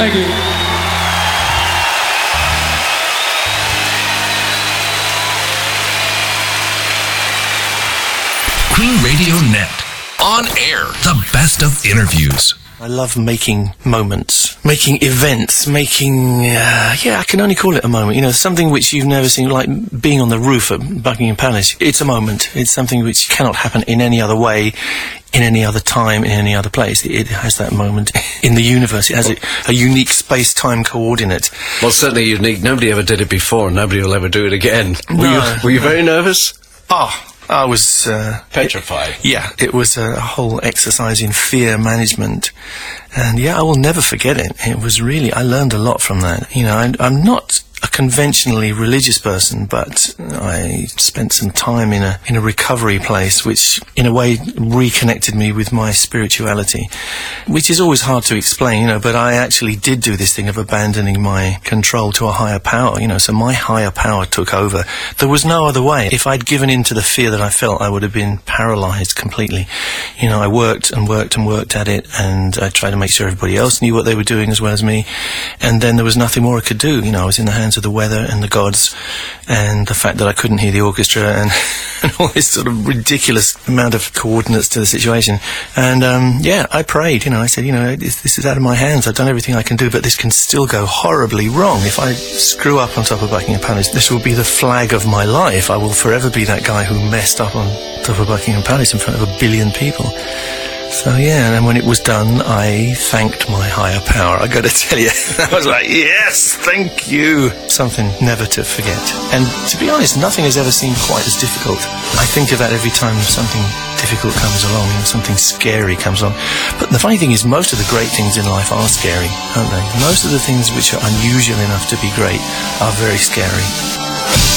Thank you. Queen Radio Net. On air, the best of interviews. I love making moments, making events, I can only call it a moment. You know, something which you've never seen, like being on the roof at Buckingham Palace. It's a moment. It's something which cannot happen in any other way, in any other time, in any other place. It has that moment in the universe. It has a unique space-time coordinate. Well, certainly unique. Nobody ever did it before. Nobody will ever do it again. No. Were you very nervous? I was... petrified. It was a whole exercise in fear management. And I will never forget it. It was really... I learned a lot from that. You know, I'm not a conventionally religious person, but I spent some time in a recovery place, which in a way reconnected me with my spirituality, which is always hard to explain, you know, but I actually did do this thing of abandoning my control to a higher power, you know, so my higher power took over. There was no other way. If I'd given in to the fear that I felt, I would have been paralyzed completely. You know, I worked and worked and worked at it, and I tried to make sure everybody else knew what they were doing as well as me, and then there was nothing more I could do. You know, I was in the hands of the weather and the gods, and the fact that I couldn't hear the orchestra, and all this sort of ridiculous amount of coordinates to the situation. And I prayed. You know, I said, you know, this is out of my hands. I've done everything I can do, but this can still go horribly wrong. If I screw up on top of Buckingham Palace, this will be the flag of my life. I will forever be that guy who messed up on top of Buckingham Palace in front of 1 billion people. So and then when it was done, I thanked my higher power. I got to tell you, I was like, yes, thank you. Something never to forget. And to be honest, nothing has ever seemed quite as difficult. I think of that every time something difficult comes along, and something scary comes along. But the funny thing is, most of the great things in life are scary, aren't they? Most of the things which are unusual enough to be great are very scary.